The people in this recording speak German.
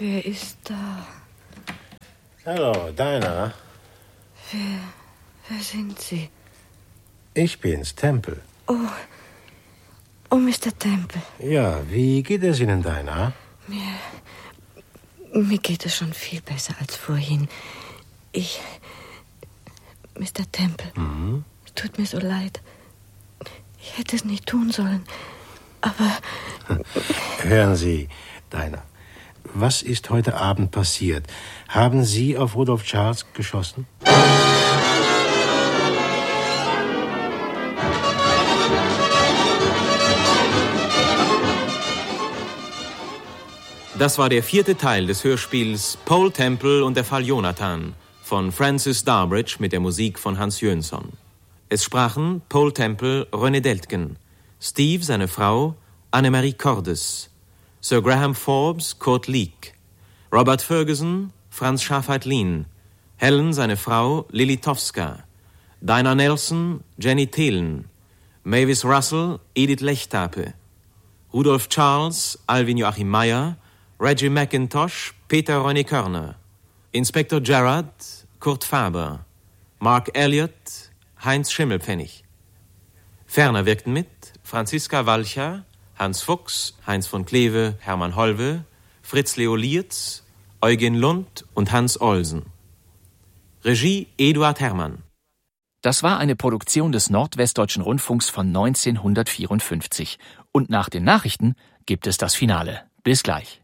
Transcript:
Wer ist da? Hallo, Dinah. Wer sind Sie? Ich bin's, Temple. Oh, Mr. Temple. Ja, wie geht es Ihnen, Dinah? Mir geht es schon viel besser als vorhin. Mr. Temple, es tut mir so leid. Ich hätte es nicht tun sollen, aber... Hören Sie, Dinah, was ist heute Abend passiert? Haben Sie auf Rudolph Charles geschossen? Das war der 4. Teil des Hörspiels Paul Temple und der Fall Jonathan von Francis Darbridge mit der Musik von Hans Jönsson. Es sprachen Paul Temple, René Deltgen, Steve, seine Frau, Annemarie Cordes, Sir Graham Forbes, Kurt Leek, Robert Ferguson, Franz Schafheit-Lien, Helen, seine Frau, Lili Towska, Dinah Nelson, Jenny Thelen, Mavis Russell, Edith Lechtape, Rudolph Charles, Alvin Joachim Meyer, Reggie McIntosh, Peter René Körner, Inspektor Gerard, Kurt Faber, Mark Elliott, Heinz Schimmelpfennig. Ferner wirkten mit Franziska Walcher, Hans Fuchs, Heinz von Kleve, Hermann Holwe, Fritz Leo Lierz, Eugen Lund und Hans Olsen. Regie Eduard Herrmann. Das war eine Produktion des Nordwestdeutschen Rundfunks von 1954. Und nach den Nachrichten gibt es das Finale. Bis gleich.